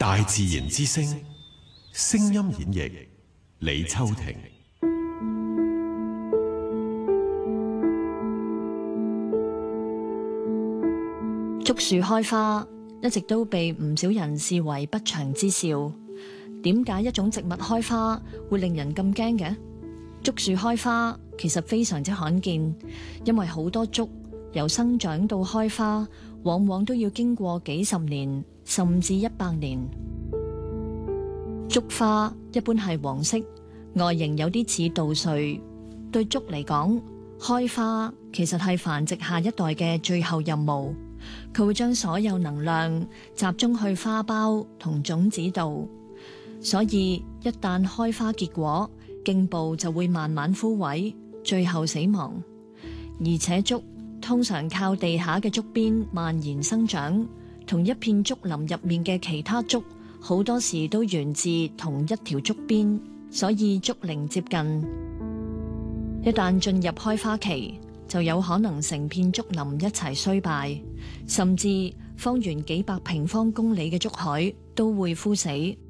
大自然之聲，聲音演繹李秋婷。 竹樹開花一直都被唔少人視為不祥之兆。點解一種植物開花會令人咁驚嘅？竹樹開花其實非常之罕見，因為好多竹由生長到開花，往往都要經過幾十年甚至100年。竹花一般係黃色，外形有啲似稻穗。對竹嚟講，開花其實係繁殖下一代嘅最後任務。佢會將所有能量集中去花苞同種子度，所以一旦開花結果，莖部就會慢慢枯萎，最後死亡。而且竹通常靠地下嘅竹邊蔓延生長，同一片竹林入面嘅其他竹好多時都源自同一條竹邊，所以竹齡接近。一旦進入開花期，就有可能成片竹林一齊衰敗，甚至方圓幾百平方公里嘅竹海都會枯死。